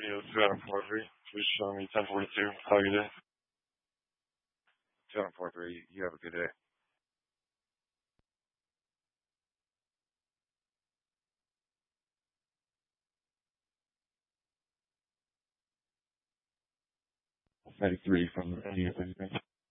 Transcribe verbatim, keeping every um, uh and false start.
Hey, it's two Adam Fortry. Please show me ten forty-two. How are you doing? two Adam Fortry, you have a good day. ninety-three from India.